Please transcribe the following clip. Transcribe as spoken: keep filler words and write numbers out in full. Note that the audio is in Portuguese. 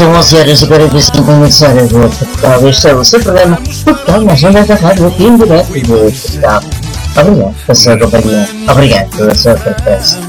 São onze horas e quarenta e cinco minutos horas de Portugal. Este é o seu programa Portugal nas ondas da rádio aqui em direto de Portugal. Obrigado pela sua companhia. Obrigado pela sua preferência.